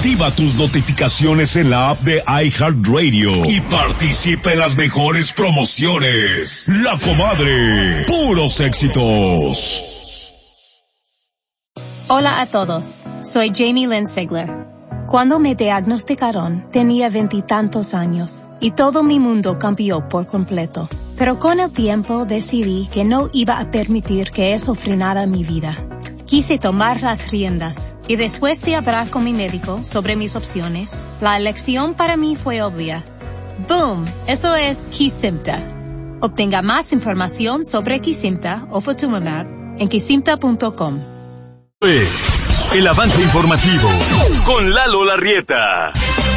Activa tus notificaciones en la app de iHeartRadio y participa en las mejores promociones. La Comadre, puros éxitos. Hola a todos, soy Jamie Lynn Sigler. Cuando me diagnosticaron, tenía 20 y tantos años y todo mi mundo cambió por completo. Pero con el tiempo decidí que no iba a permitir que eso frenara mi vida. Quise tomar las riendas y después de hablar con mi médico sobre mis opciones, la elección para mí fue obvia. ¡Boom! Eso es Kesimpta. Obtenga más información sobre Kesimpta o Ofatumumab en kesimpta.com. El avance informativo con Lalo Larrieta.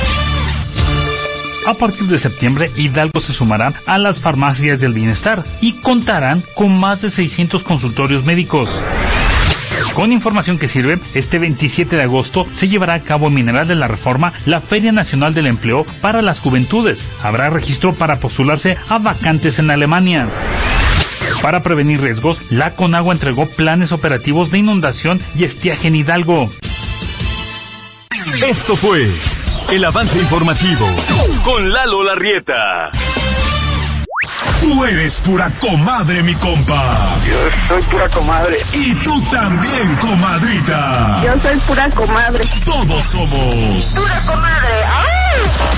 A partir de septiembre, Hidalgo se sumará a las farmacias del bienestar y contarán con más de 600 consultorios médicos. Con información que sirve, este 27 de agosto se llevará a cabo en Mineral de la Reforma la Feria Nacional del Empleo para las Juventudes. Habrá registro para postularse a vacantes en Alemania. Para prevenir riesgos, la Conagua entregó planes operativos de inundación y estiaje en Hidalgo. Esto fue el avance informativo con Lalo Larrieta. Tú eres pura comadre, mi compa. Yo soy pura comadre. Y tú también, comadrita. Yo soy pura comadre. Todos somos pura comadre. ¡Ay!